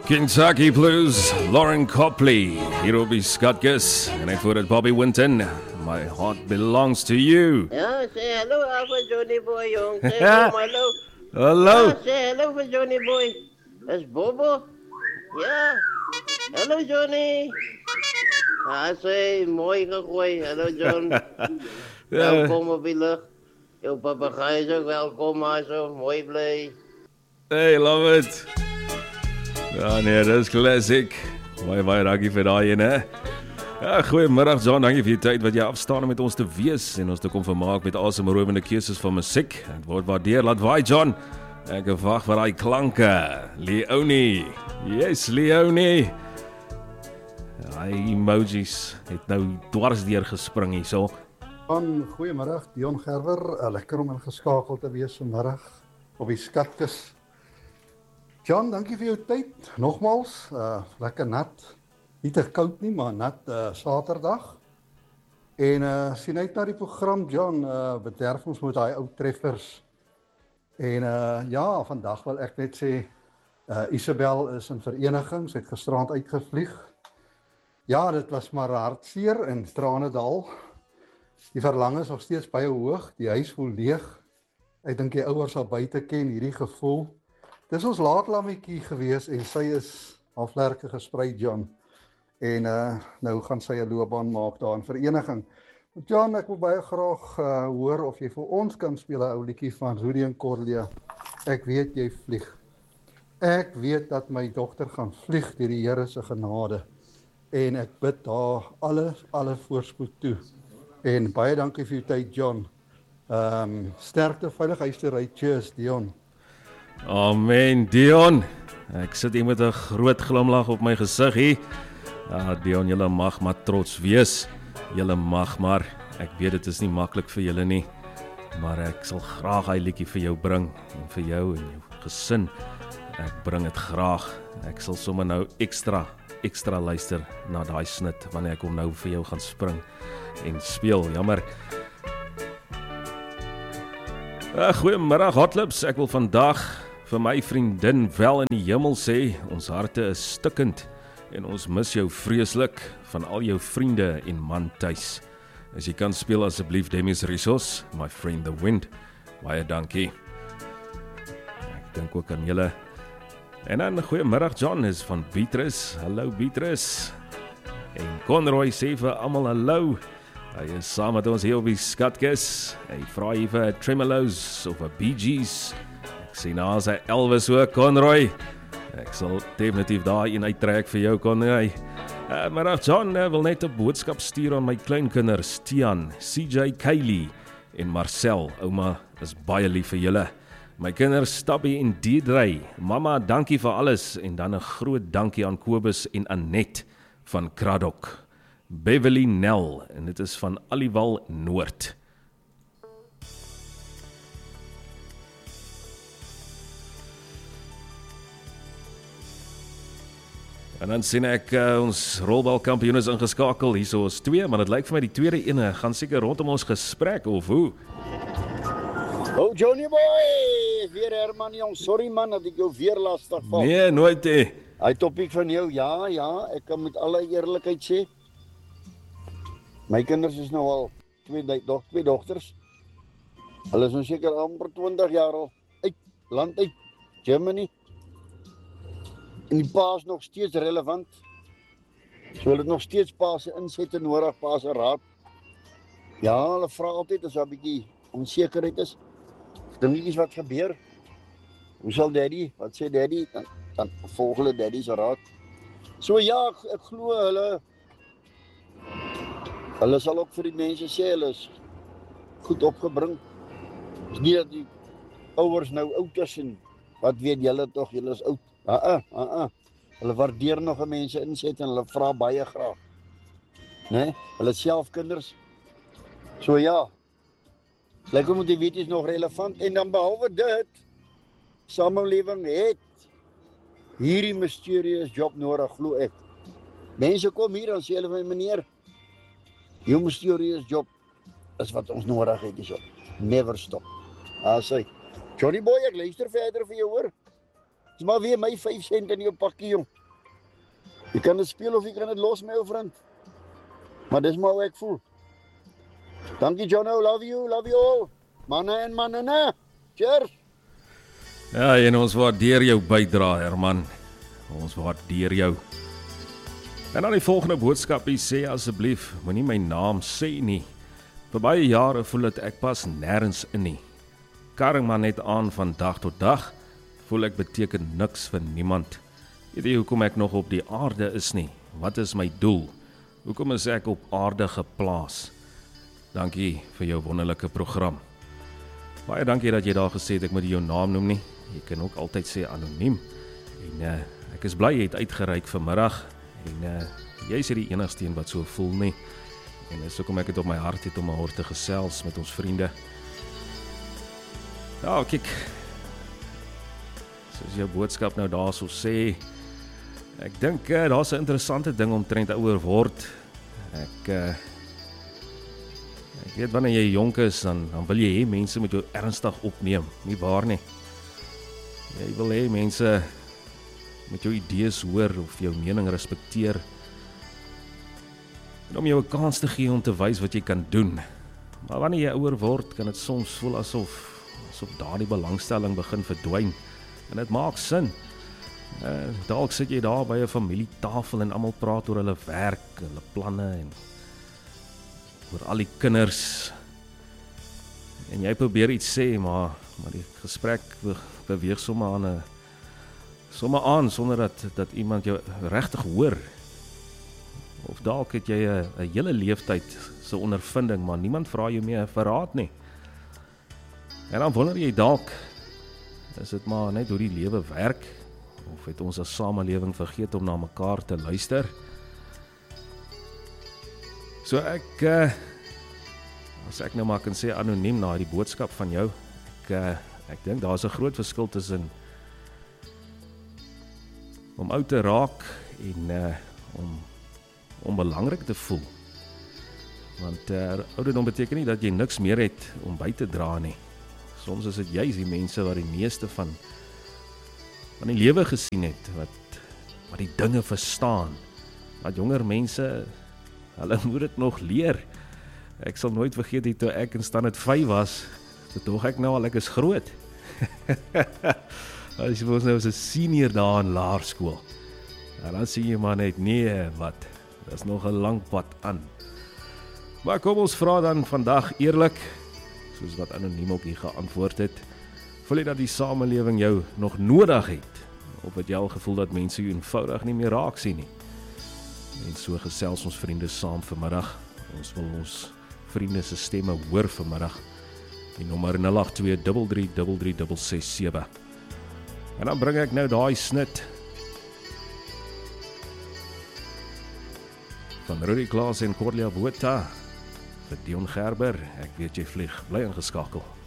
Kentucky Blues, Lauren Copley, hier op die Skatkis, en ek voor dit Bobby Winton, My Heart Belongs to You. Ja, say hello for Johnny Boy, jong. Say hello. Hallo. Ja, say hello for Johnny Boy. Is Bobo? Ja. Hallo Johnny. Sê, mooi gegooi. Hallo John. Welkom op die lucht. Jou papegaai is ook welkom, maar zo mooi blij. Hey, love it. Ja nee, dis classic. Baie dankie vir daai een, hè. Ja, goeiemiddag John, dankie vir die tyd wat jy afstaan om met ons te wees en ons te kom vermaak met asemrowende keuses van musiek. Dit word waardeer, laat waai John. Ek wag vir daai klanke. Leonie. Yes, Leonie. Hy emojis het nou dwars deur gespring hierso. Goeiemiddag, Dion Gerwer. Lekker om ingeskakel te wees vanmiddag op die Skatkis. John, dankie vir jou tyd. Nogmaals, lekker nat. Nie te koud nie, maar nat Saterdag. En sien uit na die program, John, bederf ons met daai ou treffers. En ja, vandag wil ek net sê, Isabel is in vereniging, sy het gisterand uitgevlieg. Ja, dit was maar hartseer in Tranendal. Die verlang is nog steeds baie hoog, die huis voel leeg. Ek dink die ouers sal buite ken hierdie gevoel. Dis ons laatlammetjie gewees en sy is haar vlerke gesprei, John. En nou gaan sy 'n loopbaan maak daar in vereniging. John, ek wil baie graag hoor of jy vir ons kan speel 'n ou liedjie van Rudy en Corlia. Ek weet jy vlieg. Ek weet dat my dogter gaan vlieg deur die Here se genade. En ek bid haar alle voorspoed toe. En baie dankie vir jou tyd, John. Sterkte, veilig huis toe ry. Cheers, Dion. Amen, Dion. Ek sit hier met 'n groot glimlag op my gesig hier. Ja, Dion, julle mag maar trots wees. Julle mag maar. Ek weet dit is nie maklik vir julle nie. Maar ek sal graag hy liedjie vir jou bring. En vir jou en jou gesin. Ek bring dit graag. Ek sal sommer nou ekstra luister na daai snit wanneer ek hom nou vir jou gaan spring en speel. Jammer. Goeiemiddag Hotlips, ek wil vandag vir my vriendin wel in die hemel sê, ons harte is stikkend en ons mis jou vreeslik van al jou vriende en man tuis. As jy kan speel asseblief Demis Rissos, My Friend the Wind. Baie dankie. Ek dink ook aan julle. En dan goeiemiddag John is van Beatrice. Hallo Beatrice. En Conroy sê vir almal hallo. Hy is saam met ons hier op die Skatkis. Hy vra hier vir Tremolos of 'n Bee Gees. Ek sien nou sy Elvis ook, Conroy. Ek sal definitief daar een uittrek vir jou, Conroy. Maar John wil net 'n boodskap stuur aan my kleinkinders, Tian, CJ, Kylie en Marcel. Ouma is baie lief vir julle. My kinders Stabby en Deidre. Mama, dankie vir alles en dan 'n groot dankie aan Kobus en Annette van Kraddock. Beverly Nell en dit is van Aliwal Noord. En dan sien ek ons rolbalkampioen is ingeskakel. Hierso is 2, maar dit lyk vir my die tweede ene gaan seker rondom ons gesprek of hoe? Oh Johnny boy, weer Herman jong, sorry man dat ek jou weer lastig val. Nee, nooit hè. Hy topiek van jou, ja, ek kan met alle eerlikheid sê. My kinders is nou al twee dogters. Hulle is nou seker amper 20 jaar al uit, land uit, Germany. En die pa is nog steeds relevant. So hulle het nog steeds pa se insette nodig, pa se raad. Ja, hulle vra altyd as daar 'n bietjie onsekerheid is. Dingetjies wat gebeur. Hoe sal daddy, wat sê daddy? Dan volg hulle daddy se raad. So ja, ek glo hulle sal ook vir die mense sê hulle is goed opgebring. Dis nie dat die ouers nou oud is en wat weet julle tog, julle is oud. Hulle waardeer nog 'n mense inset en hulle vra baie graag. Né? Hulle self kinders. So ja. Lekker moet die weetjies nog relevant en dan behalwe dit, samelewing het hierdie mysterious job nodig, glo ek. Mense kom hier en sê hulle vir meneer, jou mysterious job is wat ons nodig het hierso. Never stop. Sê, Johnny boy, ek luister verder vir jou hoor. Dis maar weer my 5 sent in jou pakkie jong. Jy kan dit speel of jy kan dit los, my ou vriend. Maar dis maar hoe ek voel. Dankie Jono, love you all. Manne en manne. Cheers. Ja, en ons waardeer jou bydrae, Herman. Ons waardeer jou. En dan die volgende boodskapie sê asseblief, moenie my naam sê nie. Vir baie jare voel dit ek pas nêrens in nie. Karring maar net aan van dag tot dag, voel ek beteken niks vir niemand. Weet jy hoekom ek nog op die aarde is nie? Wat is my doel? Hoekom is ek op aarde geplaas? Dankie vir jou wonderlike program. Baie dankie dat jy daar gesê het ek moet jou naam noem nie. Jy kan ook altyd sê anoniem. En ek is bly jy het uitgereik vanmiddag. En jy is die enigste een wat so voel nie. En dis hoekom ek dit op my hart het om oor te gesels met ons vriende. Ja, kyk. Soos jou boodskap nou daar so sê, ek dink daar's 'n interessante ding omtrent ouer word. Ek weet wanneer jy jonk is, dan wil jy hê mense moet jou ernstig opneem, nie waar nie? Jy wil hê mense met jou idees hoor of jou mening respekteer. En om jou 'n kans te gee om te wys wat jy kan doen. Maar wanneer jy ouer word, kan dit soms voel asof daardie belangstelling begin verdwyn. En dit maak sin. Dalk sit jy daar by 'n familietafel en almal praat oor hulle werk, hulle planne en oor al die kinders. En jy probeer iets sê, maar die gesprek beweeg sommer aan sonder dat iemand jou regtig hoor. Of dalk het jy 'n hele leeftyd se ondervinding, maar niemand vra jou meer vir raad nie. En dan wonder jy dalk, is dit maar net hoe die lewe werk, of het ons as samelewing vergeet om na mekaar te luister? So as ek nou maar kan sê anoniem na die boodskap van jou, ek dink daar's 'n groot verskil tussen om oud te raak en om belangrik te voel. Want ouderdom beteken nie dat jy niks meer het om by te dra nie. Soms is dit juist die mense wat die meeste van die lewe gesien het, wat die dinge verstaan. Wat jonger mense, hulle moet dit nog leer. Ek sal nooit vergeet die toe ek in standaard 5 was, toe ek nou al ek is groot. As jy was nou as 'n senior daar in laerskool. En dan sien jy maar net, nee, wat? Dis nog 'n lang pad aan. Maar kom ons vra dan vandag eerlik, soos wat anoniem ook hier geantwoord het, voel jy dat die samelewing jou nog nodig het? Of het jy al gevoel dat mense jou eenvoudig nie meer raak sien nie? En so gesels ons vriende saam vanmiddag. Ons wil ons vriende se stemme hoor vanmiddag. Die nommer 082333367. En dan bring ek nou daai snit van Rudy Klaas en Corlia Botha vir Dion Gerber. Ek weet jy vlieg, bly ingeskakel.